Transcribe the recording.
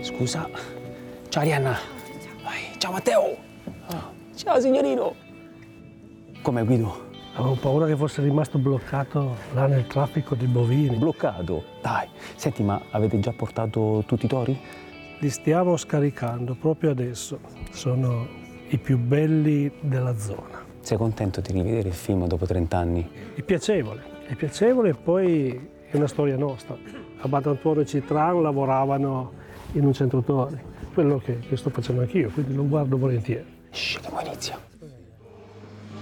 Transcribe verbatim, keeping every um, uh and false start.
Scusa. Ciao Arianna. Ciao Matteo. Ciao signorino. Come Guido? Avevo paura che fosse rimasto bloccato là nel traffico dei bovini. Bloccato? Dai. Senti, ma avete già portato tutti i tori? Li stiamo scaricando proprio adesso. Sono i più belli della zona. Sei contento di rivedere il film dopo trent'anni? È piacevole. È piacevole e poi è una storia nostra. Abbattantuono e Citran lavoravano in un centro tori. Quello che, che sto facendo anch'io, quindi lo guardo volentieri. Shh, che poi inizia.